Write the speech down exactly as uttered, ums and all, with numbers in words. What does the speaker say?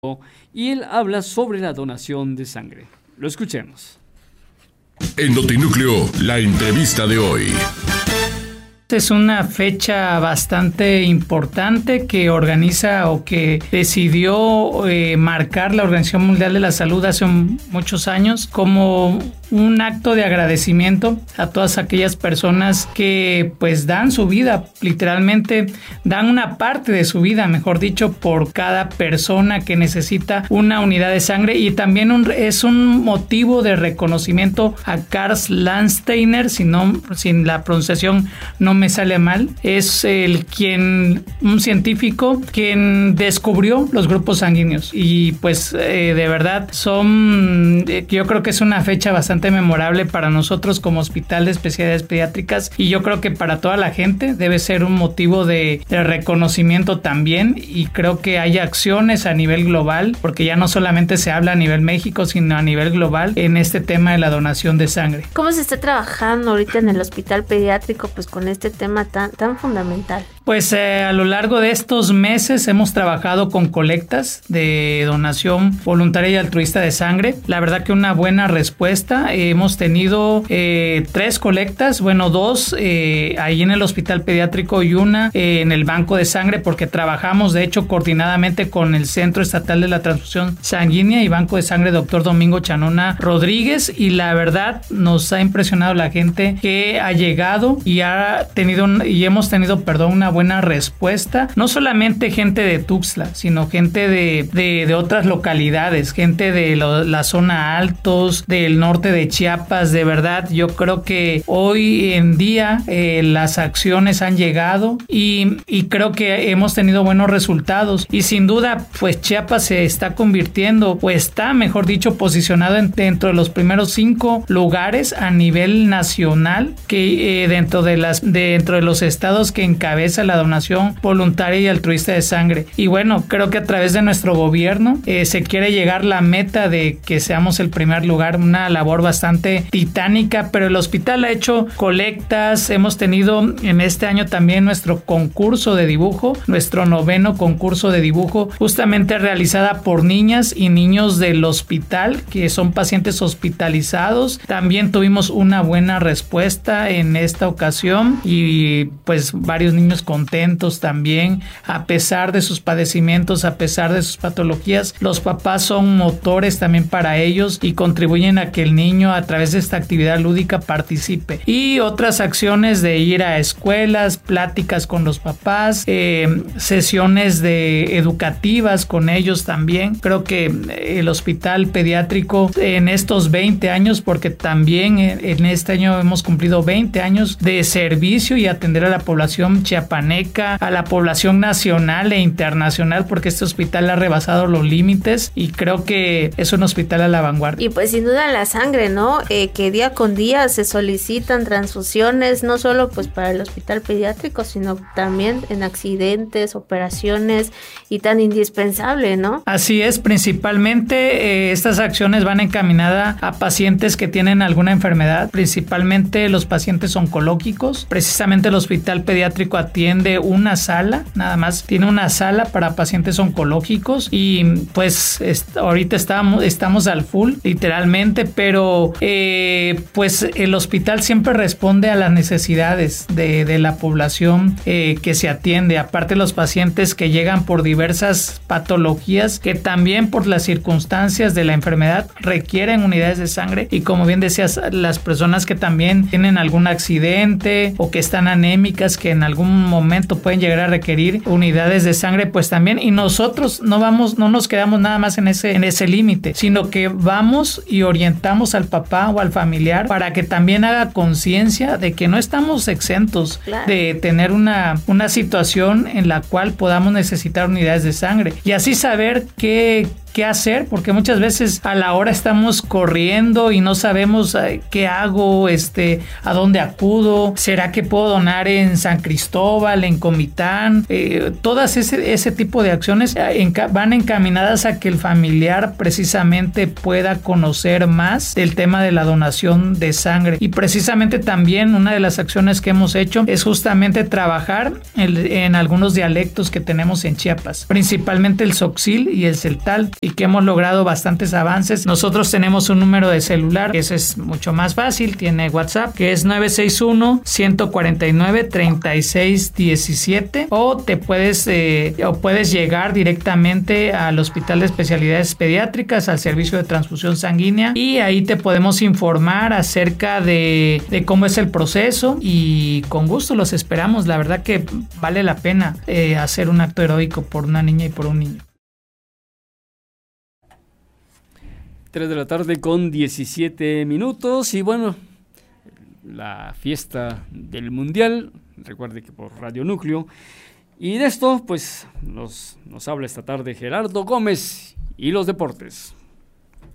y él habla sobre la donación de sangre. Lo escuchemos. En Notinúcleo, la entrevista de hoy. Es una fecha bastante importante que organiza o que decidió eh, marcar la Organización Mundial de la Salud hace un, muchos años como un acto de agradecimiento a todas aquellas personas que pues dan su vida, literalmente dan una parte de su vida, mejor dicho, por cada persona que necesita una unidad de sangre, y también un, es un motivo de reconocimiento a Karl Landsteiner, si, no, si la pronunciación no me sale mal, es el quien, un científico quien descubrió los grupos sanguíneos, y pues eh, de verdad son, eh, yo creo que es una fecha bastante memorable para nosotros como Hospital de Especialidades Pediátricas, y yo creo que para toda la gente debe ser un motivo de, de reconocimiento también, y creo que hay acciones a nivel global, porque ya no solamente se habla a nivel México, sino a nivel global en este tema de la donación de sangre. ¿Cómo se está trabajando ahorita en el Hospital Pediátrico pues con este tema tan, tan fundamental? Pues eh, a lo largo de estos meses hemos trabajado con colectas de donación voluntaria y altruista de sangre. La verdad que una buena respuesta. Eh, hemos tenido eh, tres colectas, bueno, dos eh, ahí en el Hospital Pediátrico y una eh, en el Banco de Sangre, porque trabajamos de hecho coordinadamente con el Centro Estatal de la Transfusión Sanguínea y Banco de Sangre Doctor Domingo Chanona Rodríguez, y la verdad nos ha impresionado la gente que ha llegado y ha tenido un, y hemos tenido, perdón, una buena respuesta, no solamente gente de Tuxtla, sino gente de, de, de otras localidades, gente de lo, la zona Altos, del norte de Chiapas. De verdad, yo creo que hoy en día eh, las acciones han llegado y, y creo que hemos tenido buenos resultados, y sin duda pues Chiapas se está convirtiendo, o está, mejor dicho, posicionado en, dentro de los primeros cinco lugares a nivel nacional, que eh, dentro de las dentro de los estados que encabeza la donación voluntaria y altruista de sangre. Y bueno, creo que a través de nuestro gobierno eh, se quiere llegar la meta de que seamos el primer lugar, una labor bastante titánica, pero el hospital ha hecho colectas. Hemos tenido en este año también nuestro concurso de dibujo, nuestro noveno concurso de dibujo, justamente realizada por niñas y niños del hospital, que son pacientes hospitalizados. También tuvimos una buena respuesta en esta ocasión, y pues varios niños contentos también, a pesar de sus padecimientos, a pesar de sus patologías. Los papás son motores también para ellos y contribuyen a que el niño a través de esta actividad lúdica participe. Y otras acciones de ir a escuelas, pláticas con los papás, eh, sesiones de educativas con ellos también. Creo que el Hospital Pediátrico en estos veinte años, porque también en este año hemos cumplido veinte años de servicio y atender a la población chiapaneca, a la población nacional e internacional, porque este hospital ha rebasado los límites y creo que es un hospital a la vanguardia. Y pues sin duda la sangre, ¿no? Eh, que día con día se solicitan transfusiones, no solo pues para el Hospital Pediátrico, sino también en accidentes, operaciones, y tan indispensable, ¿no? Así es, principalmente eh, estas acciones van encaminadas a pacientes que tienen alguna enfermedad, principalmente los pacientes oncológicos. Precisamente el Hospital Pediátrico atiende una sala, nada más tiene una sala para pacientes oncológicos, y pues est- ahorita estamos, estamos al full, literalmente, pero eh, pues el hospital siempre responde a las necesidades de, de la población eh, que se atiende, aparte los pacientes que llegan por diversas patologías que también por las circunstancias de la enfermedad requieren unidades de sangre, y como bien decías, las personas que también tienen algún accidente o que están anémicas, que en algún momento pueden llegar a requerir unidades de sangre, pues también. Y nosotros no vamos, no nos quedamos nada más en ese, en ese límite, sino que vamos y orientamos al papá o al familiar para que también haga conciencia de que no estamos exentos claro. de tener una, una situación en la cual podamos necesitar unidades de sangre, y así saber qué, qué hacer, porque muchas veces a la hora estamos corriendo y no sabemos eh, qué hago, este, a dónde acudo, será que puedo donar en San Cristóbal, en Comitán, eh, todas ese, ese tipo de acciones eh, enca- van encaminadas a que el familiar precisamente pueda conocer más del tema de la donación de sangre. Y precisamente también una de las acciones que hemos hecho es justamente trabajar en, en algunos dialectos que tenemos en Chiapas, principalmente el Tzotzil y el Celtal, y que hemos logrado bastantes avances. Nosotros tenemos un número de celular, que ese es mucho más fácil, tiene WhatsApp, que es nueve seis uno, uno cuatro nueve, tres seis uno siete, o te puedes eh, o puedes llegar directamente al Hospital de Especialidades Pediátricas, al servicio de transfusión sanguínea, y ahí te podemos informar acerca de, de cómo es el proceso, y con gusto los esperamos. La verdad que vale la pena eh, hacer un acto heroico por una niña y por un niño. tres de la tarde con diecisiete minutos, y bueno, la fiesta del Mundial, recuerde que por Radio Núcleo, y de esto pues nos, nos habla esta tarde Gerardo Gómez y los deportes.